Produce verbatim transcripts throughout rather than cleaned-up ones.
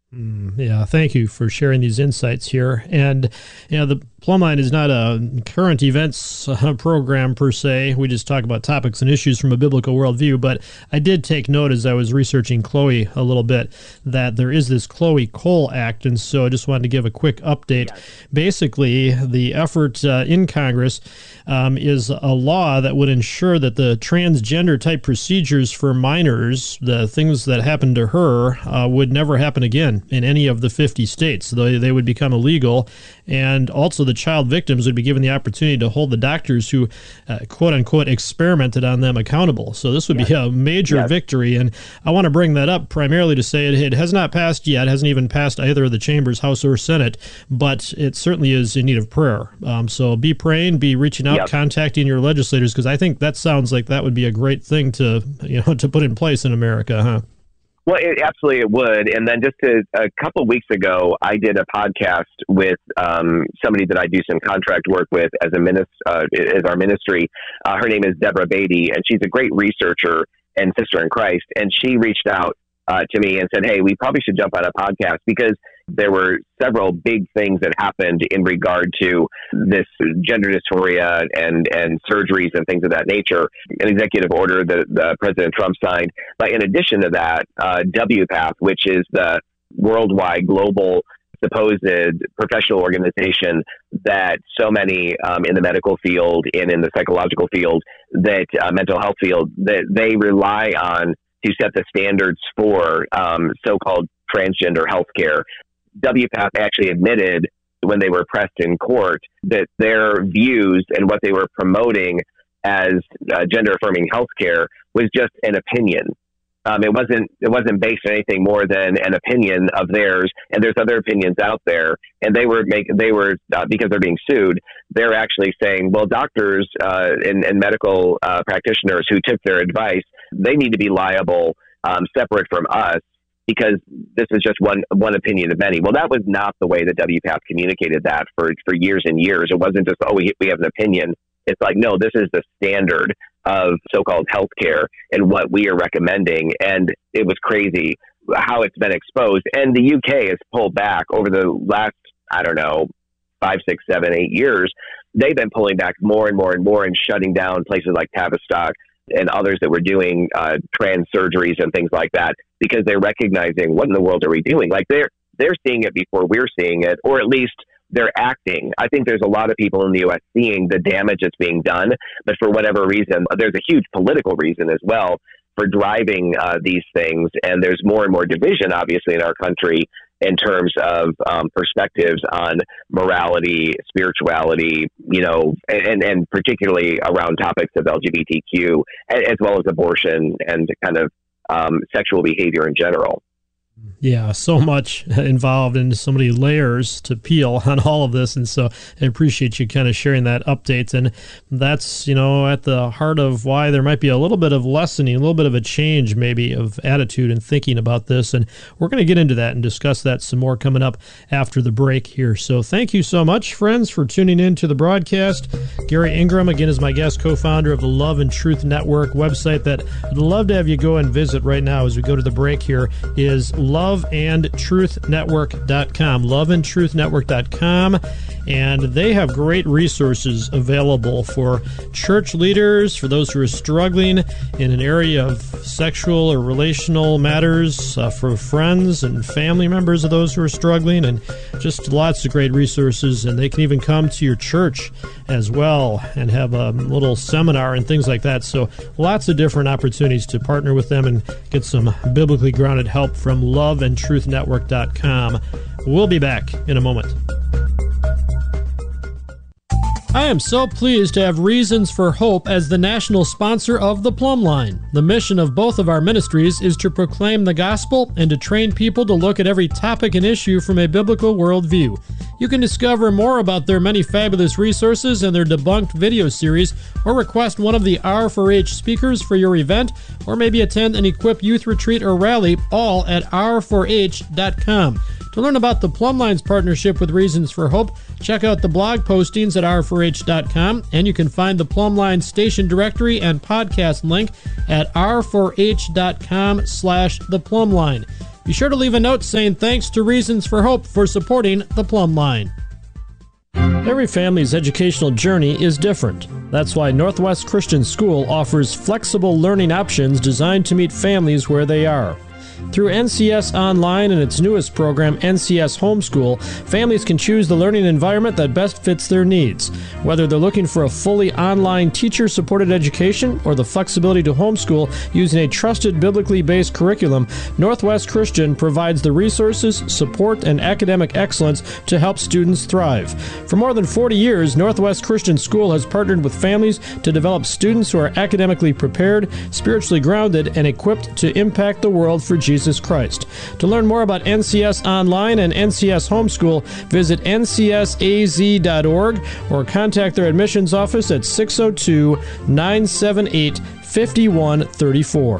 Mm, yeah, thank you for sharing these insights here. And, you know, the Plumline is not a current events uh, program per se. We just talk about topics and issues from a biblical worldview. But I did take note as I was researching Chloe a little bit that there is this Chloe Cole Act. And so I just wanted to give a quick update. Yes. Basically, the effort uh, in Congress um, is a law that would ensure that the transgender type procedures for minors, the things that happened to her, uh, would never happen again in any of the fifty states. They, they would become illegal. And also the child victims would be given the opportunity to hold the doctors who, uh, quote unquote, experimented on them accountable. So this would yes. be a major yes. victory. And I want to bring that up primarily to say it, it has not passed yet, hasn't even passed either of the chambers, House or Senate, but it certainly is in need of prayer. Um, so be praying, be reaching out, yep. contacting your legislators, because I think that sounds like that would be a great thing to, you know, to put in place in America, huh? Well, it, absolutely it would. And then just to, a couple of weeks ago, I did a podcast with um, somebody that I do some contract work with as a minis- uh, as our ministry. Uh, her name is Deborah Beatty, and she's a great researcher and sister in Christ. And she reached out uh, to me and said, hey, we probably should jump on a podcast, because there were several big things that happened in regard to this gender dysphoria and, and surgeries and things of that nature, an executive order that uh, President Trump signed. But in addition to that, uh, W PATH, which is the worldwide global supposed professional organization that so many um, in the medical field and in the psychological field, that uh, mental health field, that they rely on to set the standards for um, so-called transgender healthcare. W PATH actually admitted when they were pressed in court that their views and what they were promoting as uh, gender-affirming healthcare was just an opinion. Um, it wasn't it wasn't based on anything more than an opinion of theirs. And there's other opinions out there. And they were make they were uh, because they're being sued, they're actually saying, well, doctors uh, and, and medical uh, practitioners who took their advice, they need to be liable um, separate from us, because this is just one one opinion of many. Well, that was not the way that W PATH communicated that for, for years and years. It wasn't just, oh, we, we have an opinion. It's like, no, this is the standard of so-called healthcare and what we are recommending. And it was crazy how it's been exposed. And the U K has pulled back over the last, I don't know, five, six, seven, eight years. They've been pulling back more and more and more and shutting down places like Tavistock and others that were doing uh, trans surgeries and things like that, because they're recognizing, what in the world are we doing? Like they're they're seeing it before we're seeing it, or at least they're acting. I think there's a lot of people in the U S seeing the damage that's being done, but for whatever reason, there's a huge political reason as well for driving uh, these things. And there's more and more division, obviously, in our country in terms of um, perspectives on morality, spirituality, you know, and, and particularly around topics of L G B T Q, as well as abortion and kind of um, sexual behavior in general. Yeah, so much involved and so many layers to peel on all of this. And so I appreciate you kind of sharing that update. And that's, you know, at the heart of why there might be a little bit of lessening, a little bit of a change maybe of attitude and thinking about this. And we're going to get into that and discuss that some more coming up after the break here. So thank you so much, friends, for tuning in to the broadcast. Gary Ingram, again, is my guest, co-founder of the Love and Truth Network website that I'd love to have you go and visit right now as we go to the break here is love and truth network dot com, love and truth network dot com, and they have great resources available for church leaders, for those who are struggling in an area of sexual or relational matters, uh, for friends and family members of those who are struggling, and just lots of great resources. And they can even come to your church as well and have a little seminar and things like that. So lots of different opportunities to partner with them and get some biblically grounded help from love and truth network dot com. We'll be back in a moment. I am so pleased to have Reasons for Hope as the national sponsor of the Plumb Line. The mission of both of our ministries is to proclaim the gospel and to train people to look at every topic and issue from a biblical worldview. You can discover more about their many fabulous resources and their debunked video series, or request one of the R four H speakers for your event, or maybe attend an Equip Youth Retreat or rally, all at r four h dot com. To learn about the Plumb Line's partnership with Reasons for Hope, check out the blog postings at r four h dot com, and you can find the Plumb Line station directory and podcast link at r four h dot com slash the Plumb Line. Be sure to leave a note saying thanks to Reasons for Hope for supporting the Plumb Line. Every family's educational journey is different. That's why Northwest Christian School offers flexible learning options designed to meet families where they are. Through N C S Online and its newest program, N C S Homeschool, families can choose the learning environment that best fits their needs. Whether they're looking for a fully online teacher-supported education or the flexibility to homeschool using a trusted, biblically based curriculum, Northwest Christian provides the resources, support, and academic excellence to help students thrive. For more than forty years, Northwest Christian School has partnered with families to develop students who are academically prepared, spiritually grounded, and equipped to impact the world for Jesus Christ. To learn more about N C S Online and N C S Homeschool, visit N C S A Z dot org or contact their admissions office at six oh two, nine seven eight, five one three four.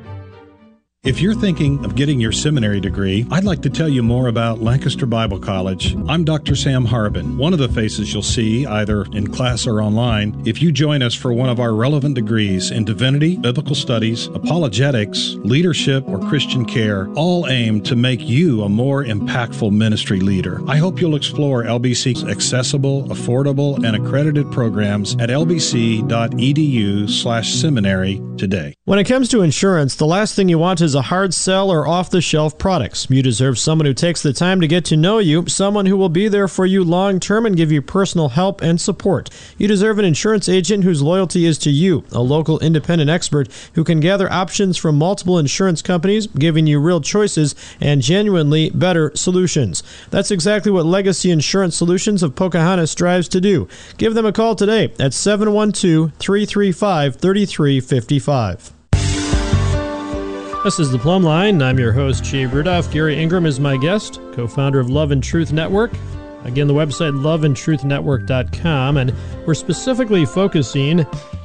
If you're thinking of getting your seminary degree, I'd like to tell you more about Lancaster Bible College. I'm Doctor Sam Harbin, one of the faces you'll see either in class or online if you join us for one of our relevant degrees in divinity, biblical studies, apologetics, leadership, or Christian care, all aimed to make you a more impactful ministry leader. I hope you'll explore L B C's accessible, affordable, and accredited programs at L B C dot E D U slash seminary today. When it comes to insurance, the last thing you want is a hard sell or off-the-shelf products. You deserve someone who takes the time to get to know you, someone who will be there for you long-term and give you personal help and support. You deserve an insurance agent whose loyalty is to you, a local independent expert who can gather options from multiple insurance companies, giving you real choices and genuinely better solutions. That's exactly what Legacy Insurance Solutions of Pocahontas strives to do. Give them a call today at seven one two, three three five, three three five five. This is The Plumb Line. I'm your host, Jay Rudolph. Gary Ingram is my guest, co-founder of Love and Truth Network. Again, the website love and truth network dot com, and we're specifically focusing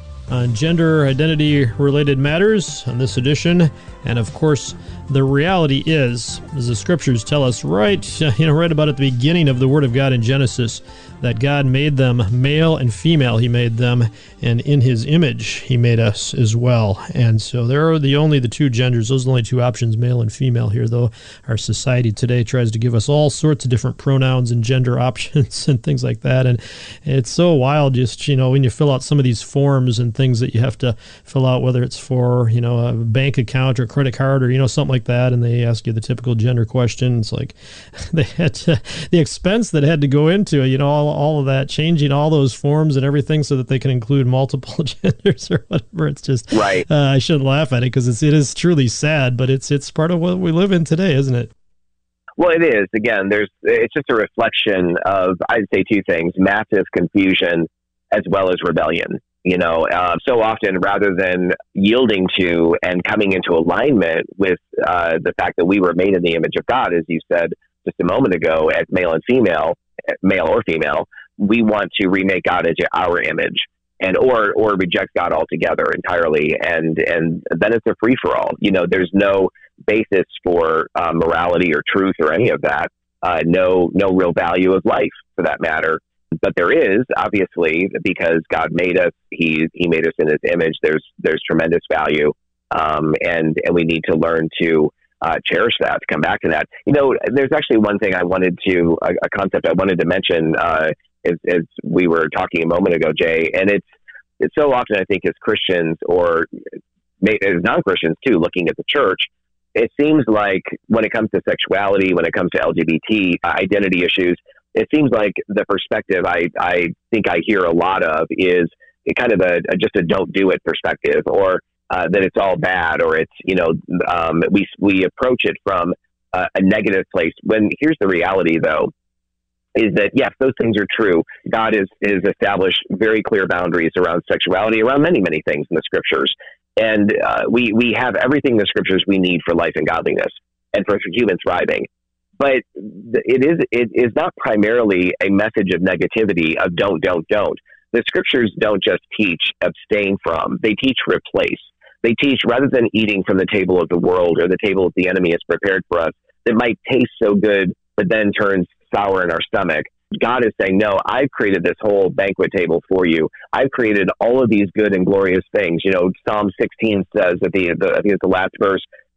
on gender identity-related matters on this edition. And of course, the reality is, as the scriptures tell us right, you know, right about at the beginning of the Word of God in Genesis, that God made them male and female. He made them, and in His image, He made us as well. And so there are the only the two genders. Those are the only two options, male and female here, though our society today tries to give us all sorts of different pronouns and gender options and things like that. And it's so wild just, you know, when you fill out some of these forms and things that you have to fill out, whether it's for, you know, a bank account or credit card or, you know, something like that, and they ask you the typical gender question. It's like they had to, the expense that had to go into it, you know, all, all of that, changing all those forms and everything so that they can include multiple genders or whatever. It's just, right. Uh, I shouldn't laugh at it because it's, it is truly sad, but it's, it's part of what we live in today, isn't it? Well, it is. Again, there's, it's just a reflection of, I'd say two things, massive confusion as well as rebellion. You know, uh, so often rather than yielding to and coming into alignment with uh, the fact that we were made in the image of God, as you said just a moment ago, as male and female, male or female, we want to remake God as our image, and or or reject God altogether entirely, and and then it's a free for all. You know, there's no basis for uh, morality or truth or any of that. Uh, no no real value of life for that matter. But there is, obviously, because God made us, he he made us in his image. There's there's tremendous value, um, and and we need to learn to uh, cherish that, to come back to that. You know, there's actually one thing I wanted to, a, a concept I wanted to mention uh, as, as we were talking a moment ago, Jay, and it's, it's so often, I think, as Christians or as non-Christians, too, looking at the church, it seems like when it comes to sexuality, when it comes to L G B T identity issues, it seems like the perspective I, I think I hear a lot of is kind of a, a just a don't do it perspective, or uh, that it's all bad, or it's, you know, um, we we approach it from uh, a negative place. When here's the reality, though, is that yes, those things are true. God has has established very clear boundaries around sexuality, around many many things in the scriptures, and uh, we we have everything in the scriptures we need for life and godliness and for human thriving. But it is it is not primarily a message of negativity of don't, don't, don't. The scriptures don't just teach abstain from. They teach replace. They teach rather than eating from the table of the world or the table that the enemy has prepared for us that might taste so good but then turns sour in our stomach. God is saying, no, I've created this whole banquet table for you. I've created all of these good and glorious things. You know, Psalm sixteen says at the, the I think it's the last verse,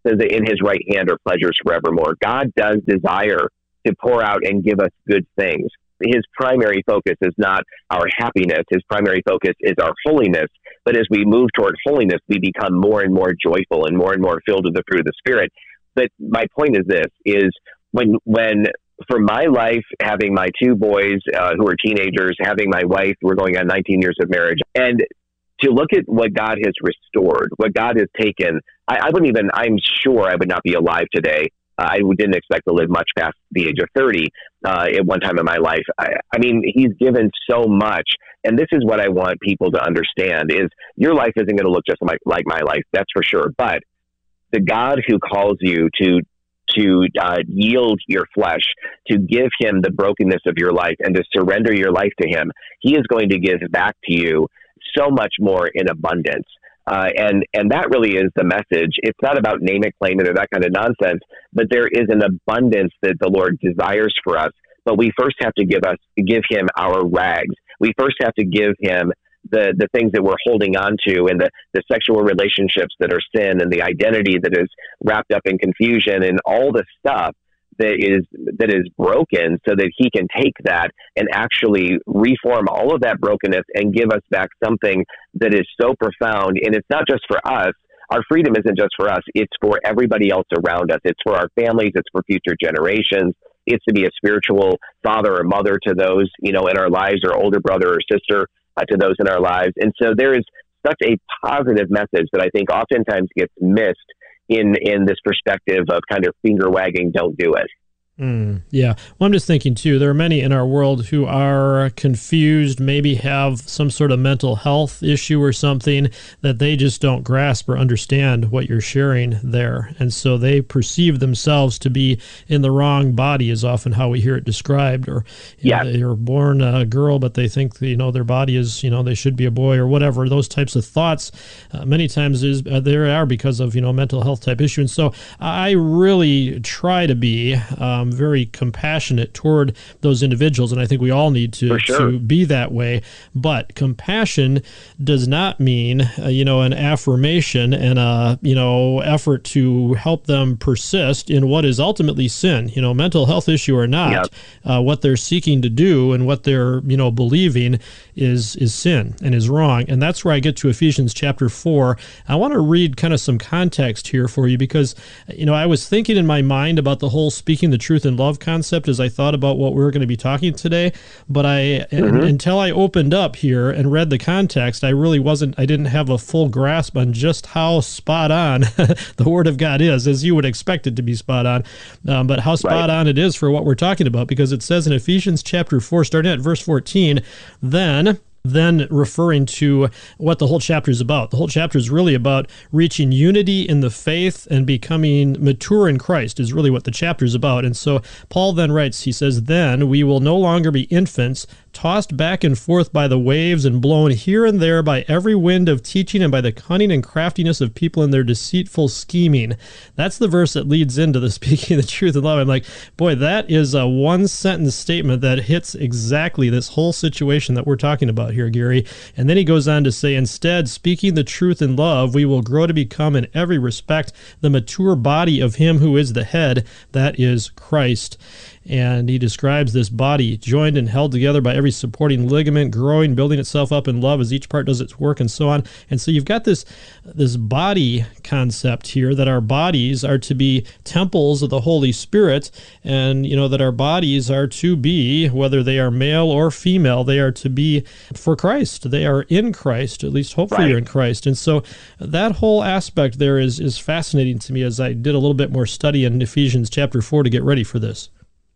says that in his right hand are pleasures forevermore. God does desire to pour out and give us good things. His primary focus is not our happiness. His primary focus is our holiness. But as we move toward holiness, we become more and more joyful and more and more filled with the fruit of the Spirit. But my point is this, is when, when for my life, having my two boys uh, who are teenagers, having my wife, we're going on nineteen years of marriage, and to look at what God has restored, what God has taken, I, I wouldn't even, I'm sure I would not be alive today. Uh, I didn't expect to live much past the age of thirty uh, at one time in my life. I, I mean, he's given so much. And this is what I want people to understand is your life isn't going to look just like, like my life, that's for sure. But the God who calls you to to uh, yield your flesh, to give him the brokenness of your life and to surrender your life to him, he is going to give back to you so much more in abundance. Uh, and, and that really is the message. It's not about name it, claim it, or that kind of nonsense, but there is an abundance that the Lord desires for us. But we first have to give us, give him our rags. We first have to give him the, the things that we're holding on to and the, the sexual relationships that are sin and the identity that is wrapped up in confusion and all the stuff that is that is broken, so that he can take that and actually reform all of that brokenness and give us back something that is so profound. And it's not just for us. Our freedom isn't just for us. It's for everybody else around us. It's for our families. It's for future generations. It's to be a spiritual father or mother to those, you know, in our lives, or older brother or sister uh, to those in our lives. And so there is such a positive message that I think oftentimes gets missed in in this perspective of kind of finger wagging, don't do it. Mm, yeah. Well, I'm just thinking, too, there are many in our world who are confused, maybe have some sort of mental health issue or something that they just don't grasp or understand what you're sharing there. And so they perceive themselves to be in the wrong body is often how we hear it described. Or you yeah. know, they were born a girl, but they think, you know, their body is, you know, they should be a boy or whatever. Those types of thoughts uh, many times is uh, there are because of, you know, mental health type issue. And so I really try to be um, very compassionate toward those individuals, and I think we all need to, sure. to be that way. But compassion does not mean, uh, you know, an affirmation and a, you know, effort to help them persist in what is ultimately sin. You know, mental health issue or not, yep. uh, what they're seeking to do and what they're, you know, believing is is sin and is wrong. And that's where I get to Ephesians chapter four. I want to read kind of some context here for you because, you know, I was thinking in my mind about the whole speaking the truth in love concept as I thought about what we were going to be talking today. But I, mm-hmm. until I opened up here and read the context, I really wasn't, I didn't have a full grasp on just how spot on the Word of God is, as you would expect it to be spot on, um, but how spot right. on it is for what we're talking about, because it says in Ephesians chapter four, starting at verse fourteen, then... then referring to what the whole chapter is about. The whole chapter is really about reaching unity in the faith and becoming mature in Christ is really what the chapter is about. And so Paul then writes, he says, then we will no longer be infants, tossed back and forth by the waves and blown here and there by every wind of teaching and by the cunning and craftiness of people in their deceitful scheming. That's the verse that leads into the speaking the truth in love. I'm like, boy, that is a one-sentence statement that hits exactly this whole situation that we're talking about here, Gary. And then he goes on to say, instead, speaking the truth in love, we will grow to become in every respect the mature body of him who is the head, that is Christ. And he describes this body joined and held together by every supporting ligament, growing, building itself up in love as each part does its work, and so on. And so you've got this this body concept here, that our bodies are to be temples of the Holy Spirit, and you know that our bodies are to be, whether they are male or female, they are to be for Christ. They are in Christ, at least hopefully right. you're in Christ. And so that whole aspect there is is fascinating to me as I did a little bit more study in Ephesians chapter four to get ready for this.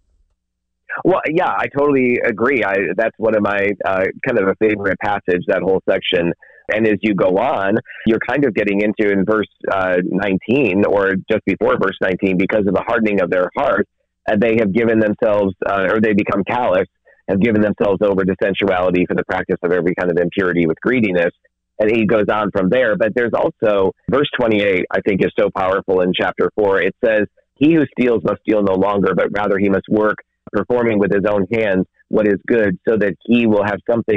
Well, yeah, I totally agree. I, that's one of my uh, kind of a favorite passage, that whole section. And as you go on, you're kind of getting into in verse uh, nineteen, or just before verse nineteen, because of the hardening of their heart, uh, they have given themselves, uh, or they become callous, have given themselves over to sensuality for the practice of every kind of impurity with greediness. And he goes on from there. But there's also verse twenty-eight, I think, is so powerful in chapter four. It says, he who steals must steal no longer, but rather he must work, performing with his own hands what is good, so that he will have something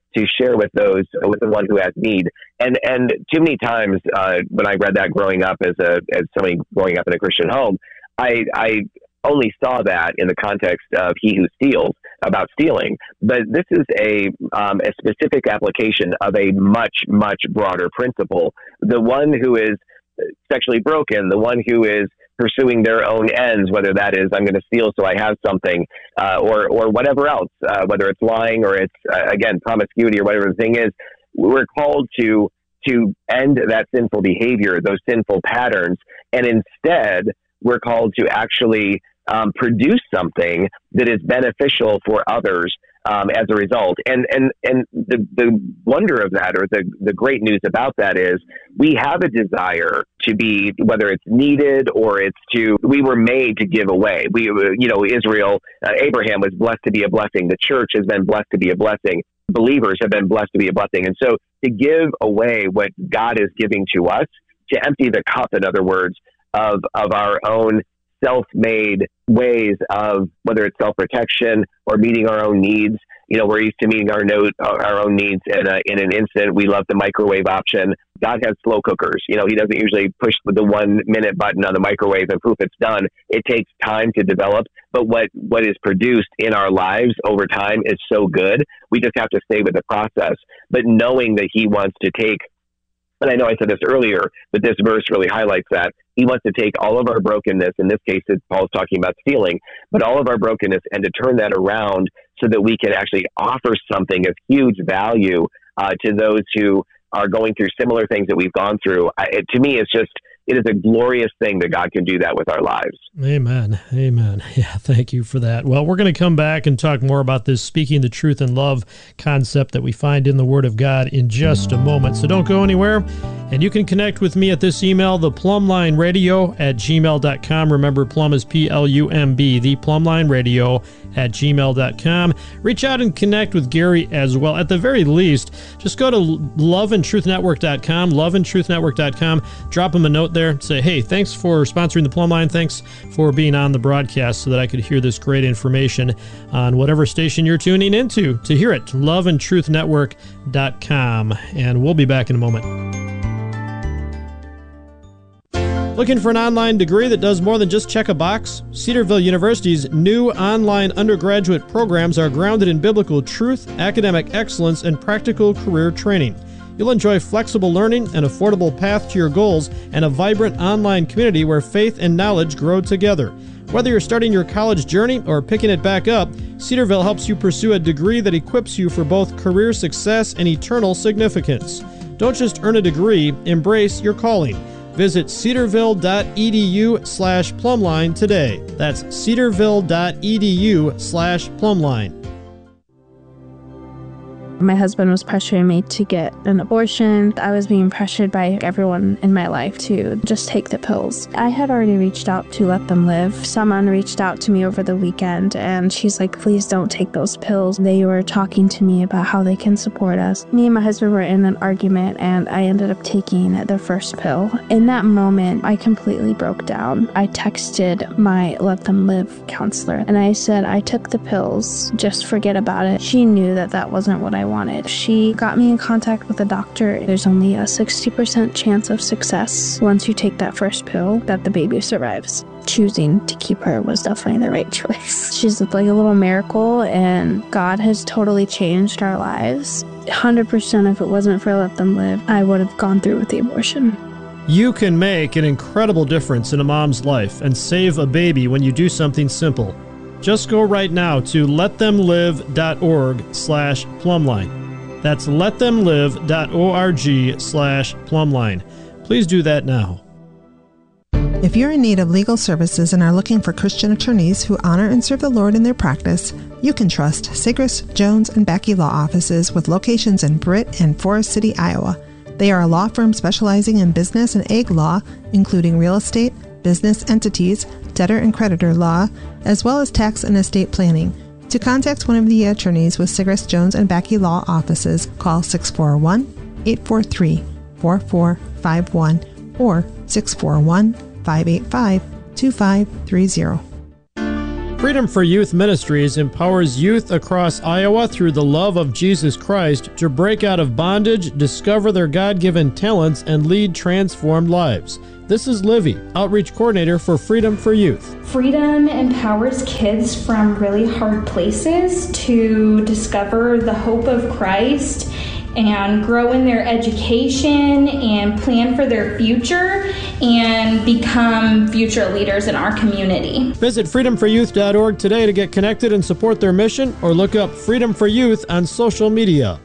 to share with those, with the one who has need. And and too many times uh, when I read that growing up as a as somebody growing up in a Christian home, I I only saw that in the context of he who steals, about stealing. But this is a um, a specific application of a much, much broader principle. The one who is sexually broken, the one who is pursuing their own ends, whether that is I'm going to steal so I have something, uh, or or whatever else, uh, whether it's lying or it's uh, again promiscuity or whatever the thing is, we're called to to end that sinful behavior, those sinful patterns, and instead we're called to actually um, produce something that is beneficial for others um, as a result. And and and the the wonder of that, or the the great news about that, is we have a desire to be, whether it's needed or it's to, we were made to give away. We, you know, Israel, uh, Abraham was blessed to be a blessing. The church has been blessed to be a blessing. Believers have been blessed to be a blessing. And so to give away what God is giving to us, to empty the cup, in other words, of of our own self-made ways of, whether it's self-protection or meeting our own needs. You know, we're used to meeting our note, our own needs in, a, in an instant. We love the microwave option. God has slow cookers. You know, he doesn't usually push the one minute button on the microwave and poof, it's done. It takes time to develop. But what, what is produced in our lives over time is so good. We just have to stay with the process. But knowing that he wants to take, and I know I said this earlier, but this verse really highlights that. He wants to take all of our brokenness, in this case, Paul's talking about stealing, but all of our brokenness, and to turn that around so that we can actually offer something of huge value uh, to those who are going through similar things that we've gone through. I, it, to me, it's just, it is a glorious thing that God can do that with our lives. Amen. Amen. Yeah, thank you for that. Well, we're going to come back and talk more about this speaking the truth in love concept that we find in the Word of God in just a moment. So don't go anywhere. And you can connect with me at this email, the plumline radio at gmail dot com. Remember, Plum is P L U M B, the plumline radio at gmail dot com. Reach out and connect with Gary as well. At the very least, just go to love and truth network dot com, love and truth network dot com. Drop him a note there. Say, hey, thanks for sponsoring the Plum Line. Thanks for being on the broadcast so that I could hear this great information on whatever station you're tuning into to hear it. love and truth network dot com. And we'll be back in a moment. Looking for an online degree that does more than just check a box? Cedarville University's new online undergraduate programs are grounded in biblical truth, academic excellence, and practical career training. You'll enjoy flexible learning, an affordable path to your goals, and a vibrant online community where faith and knowledge grow together. Whether you're starting your college journey or picking it back up, Cedarville helps you pursue a degree that equips you for both career success and eternal significance. Don't just earn a degree, embrace your calling. Visit cedarville.edu slash plumline today. That's cedarville.edu slash plumline. My husband was pressuring me to get an abortion. I was being pressured by everyone in my life to just take the pills. I had already reached out to Let Them Live. Someone reached out to me over the weekend, and she's like, please don't take those pills. They were talking to me about how they can support us. Me and my husband were in an argument, and I ended up taking the first pill. In that moment, I completely broke down. I texted my Let Them Live counselor, and I said, I took the pills. Just forget about it. She knew that that wasn't what I wanted. She got me in contact with a doctor. There's only a sixty percent chance of success once you take that first pill that the baby survives. Choosing to keep her was definitely the right choice. She's like a little miracle, and God has totally changed our lives. one hundred percent if it wasn't for Let Them Live, I would have gone through with the abortion. You can make an incredible difference in a mom's life and save a baby when you do something simple. Just go right now to letthemlive.org slash plumline. That's letthemlive.org slash plumline. Please do that now. If you're in need of legal services and are looking for Christian attorneys who honor and serve the Lord in their practice, you can trust Sigris, Jones, and Backey Law Offices with locations in Britt and Forest City, Iowa. They are a law firm specializing in business and ag law, including real estate, business entities, debtor and creditor law, as well as tax and estate planning. To contact one of the attorneys with Sigris, Jones, and Backey Law Offices, call six four one, eight four three, four four five one or six four one, five eight five, two five three zero. Freedom for Youth Ministries empowers youth across Iowa through the love of Jesus Christ to break out of bondage, discover their God-given talents, and lead transformed lives. This is Livy, Outreach Coordinator for Freedom for Youth. Freedom empowers kids from really hard places to discover the hope of Christ and grow in their education and plan for their future and become future leaders in our community. Visit freedom for youth dot org today to get connected and support their mission, or look up Freedom for Youth on social media.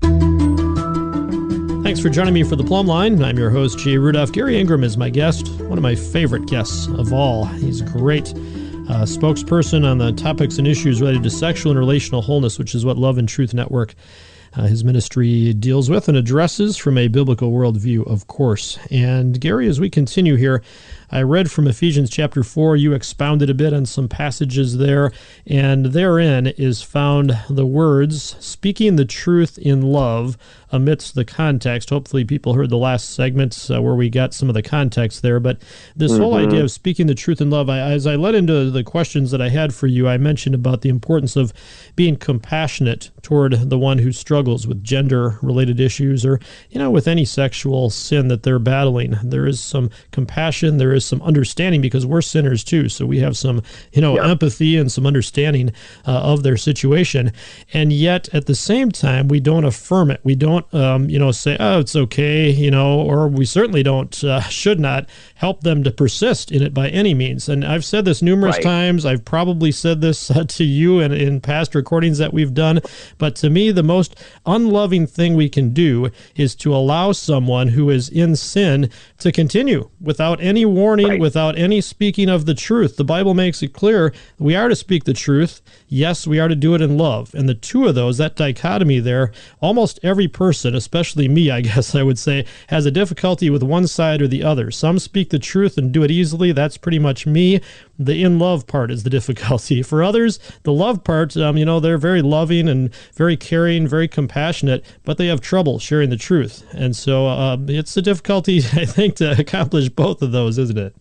Thanks for joining me for The Plumb Line. I'm your host, Jay Rudolph. Gary Ingram is my guest, one of my favorite guests of all. He's a great uh, spokesperson on the topics and issues related to sexual and relational wholeness, which is what Love and Truth Network Uh, his ministry deals with and addresses from a biblical worldview, of course. And Gary, as we continue here, I read from Ephesians chapter four. You expounded a bit on some passages there, and therein is found the words, speaking the truth in love amidst the context. Hopefully people heard the last segment uh, where we got some of the context there, but this mm-hmm. whole idea of speaking the truth in love, I, as I led into the questions that I had for you, I mentioned about the importance of being compassionate toward the one who struggles with gender-related issues, or, you know, with any sexual sin that they're battling. There is some compassion, there is some understanding, because we're sinners too, so we have some, you know, yeah. empathy and some understanding uh, of their situation. And yet, at the same time, we don't affirm it. We don't, um, you know, say, oh, it's okay, you know, or we certainly don't, uh, should not help them to persist in it by any means. And I've said this numerous right. times. I've probably said this uh, to you in, in past recordings that we've done. But to me, the most unloving thing we can do is to allow someone who is in sin to continue without any warning, right. without any speaking of the truth. The Bible makes it clear we are to speak the truth. Yes, we are to do it in love. And the two of those, that dichotomy there, almost every person, especially me, I guess I would say, has a difficulty with one side or the other. Some speak the truth and do it easily. That's pretty much me. The in love part is the difficulty. For others, the love part, um, you know, they're very loving and very caring, very compassionate, but they have trouble sharing the truth. And so uh, it's a difficulty, I think, to accomplish both of those, isn't it?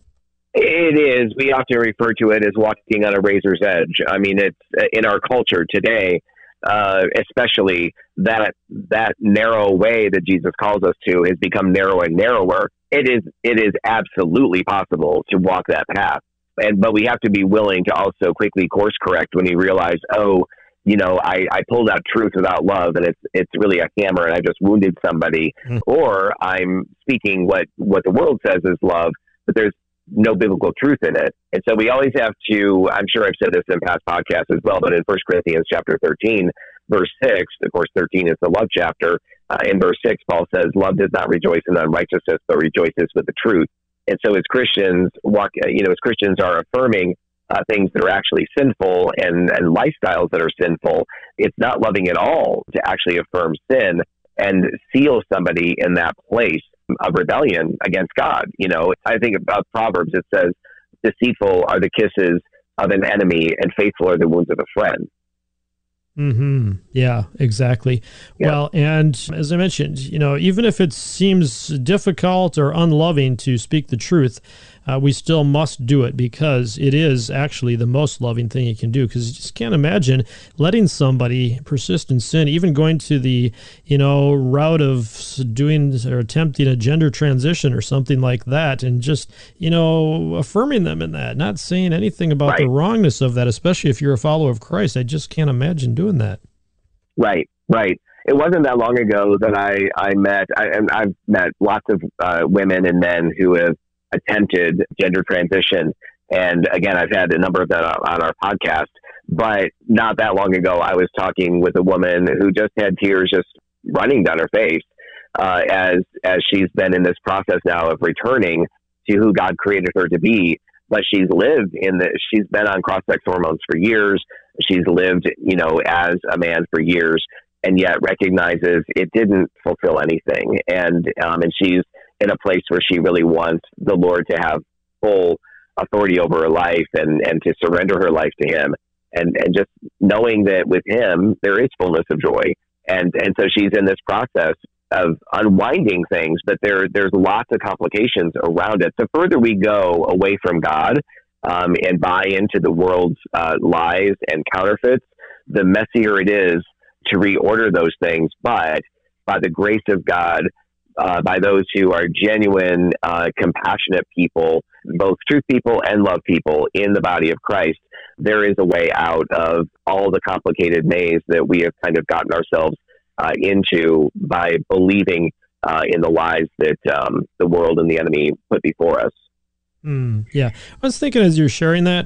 It is. We often refer to it as walking on a razor's edge. I mean, it's in our culture today, uh, especially that that narrow way that Jesus calls us to has become narrower and narrower. It is it is absolutely possible to walk that path, and but we have to be willing to also quickly course correct when you realize, oh, you know, I, I pulled out truth without love, and it's it's really a hammer, and I just wounded somebody, mm. or I'm speaking what what the world says is love, but there's no biblical truth in it. And so we always have to, I'm sure I've said this in past podcasts as well, but in First Corinthians chapter thirteen, verse six, of course, thirteen is the love chapter. Uh, in verse six, Paul says, love does not rejoice in unrighteousness, but rejoices with the truth. And so as Christians walk, you know, as Christians are affirming uh, things that are actually sinful and, and lifestyles that are sinful, it's not loving at all to actually affirm sin and seal somebody in that place of rebellion against God. You know, I think about Proverbs, it says, deceitful are the kisses of an enemy and faithful are the wounds of a friend. Mm-hmm. Yeah, exactly. Yeah. Well, and as I mentioned, you know, even if it seems difficult or unloving to speak the truth, uh, we still must do it, because it is actually the most loving thing you can do. Because you just can't imagine letting somebody persist in sin, even going to the, you know, route of doing or attempting a gender transition or something like that, and just, you know, affirming them in that, not saying anything about right. the wrongness of that, especially if you're a follower of Christ. I just can't imagine doing that. Right, right. It wasn't that long ago that I, I met, I, and I've met lots of uh, women and men who have attempted gender transition. And again, I've had a number of them on our podcast, but not that long ago, I was talking with a woman who just had tears just running down her face uh, as, as she's been in this process now of returning to who God created her to be. But she's lived in the, she's been on cross-sex hormones for years. She's lived, you know, as a man for years, and yet recognizes it didn't fulfill anything. And, um, and she's in a place where she really wants the Lord to have full authority over her life, and, and to surrender her life to him. And, and just knowing that with him, there is fullness of joy. And, and so she's in this process of unwinding things, but there, there's lots of complications around it. The further we go away from God, um, and buy into the world's uh, lies and counterfeits, the messier it is to reorder those things. But by the grace of God, uh, by those who are genuine, uh, compassionate people, both truth people and love people in the body of Christ, there is a way out of all the complicated maze that we have kind of gotten ourselves uh, into by believing uh, in the lies that um, the world and the enemy put before us. Mm, yeah. I was thinking as you're sharing that,